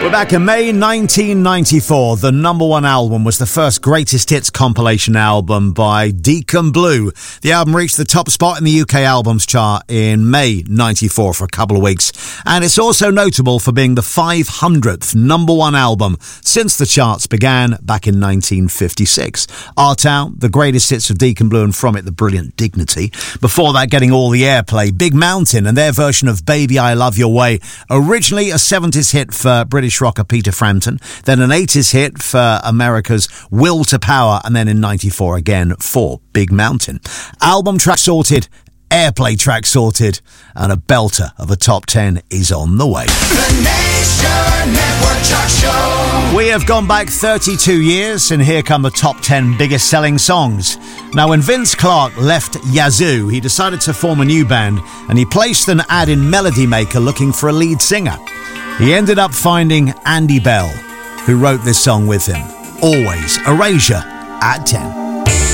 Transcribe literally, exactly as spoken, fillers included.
We're back in May nineteen ninety-four. The number one album was the first greatest hits compilation album by Deacon Blue. The album reached the top spot in the U K albums chart in May ninety-four for a couple of weeks. And it's also notable for being the five hundredth number one album since the charts began back in nineteen fifty-six. Our Town, the greatest hits of Deacon Blue, and from it, the brilliant Dignity. Before that, getting all the airplay, Big Mountain and their version of Baby I Love Your Way. Originally a seventies hit for British rocker Peter Frampton, then an eighties hit for America's Will to Power, and then in ninety-four again for Big Mountain. Album track sorted, airplay track sorted, and a belter of a top ten is on the way. The Nation Network Talk Show. We have gone back thirty-two years, and here come the top ten biggest selling songs. Now, when Vince Clarke left Yazoo, he decided to form a new band, and he placed an ad in Melody Maker looking for a lead singer. He ended up finding Andy Bell, who wrote this song with him. Always Erasure at ten.